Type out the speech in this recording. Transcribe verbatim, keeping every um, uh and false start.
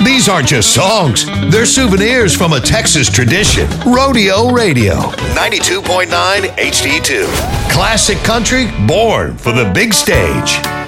These aren't just songs, they're souvenirs from a Texas tradition. Rodeo Radio, ninety-two point nine H D two. Classic country born for the big stage.